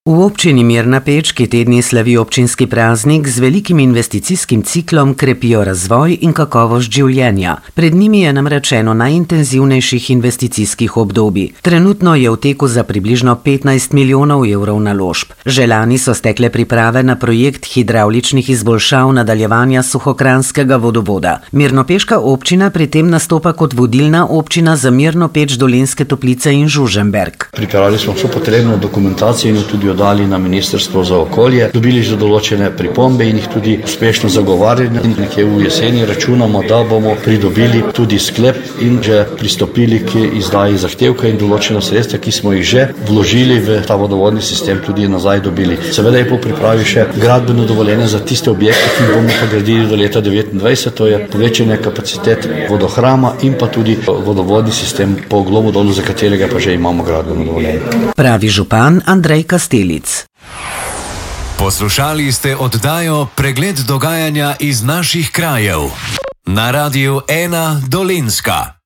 V občini Mirna Peč, ki te dni slavi občinski praznik, z velikim investicijskim ciklom krepijo razvoj in kakovost življenja. Pred njimi je namreč eno najintenzivnejših investicijskih obdobij. Trenutno je v teku za približno 15 milijonov evrov naložb. Že lani so stekle priprave na projekt hidravličnih izboljšav nadaljevanja suhokranjskega vodovoda. Mirnopeška občina pri tem nastopa kot vodilna občina za Mirno Peč, Dolenjske Toplice in Žužemberk. Pripravili smo vso potrebno dokumentacijo in jo tudi dali na Ministrstvo za okolje, dobili že določene pripombe in jih tudi uspešno zagovarjali. In nekje v jeseni računamo, da bomo pridobili tudi sklep in že pristopili k izdaji zahtevka in določena sredstva, ki smo jih že vložili v ta vodovodni sistem, tudi nazaj dobili. Seveda je po pripravi še gradbeno dovoljenje za tiste objekte, ki bomo pa gradili do leta 2029, to je povečanje kapacitet vodohrama in pa tudi vodovodni sistem po Glomodolu, za katerega pa že imamo gradbeno dovoljenje. Pravi župan Andrej Kastelic. Poslušali ste oddajo Pregled dogajanja iz naših krajev na Radiu 1 Dolenjska.